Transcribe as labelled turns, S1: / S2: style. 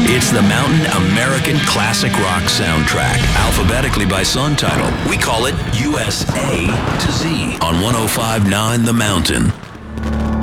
S1: It's the Mountain American Classic Rock soundtrack. Alphabetically by song title, we call it USA to Z on 105.9 The Mountain.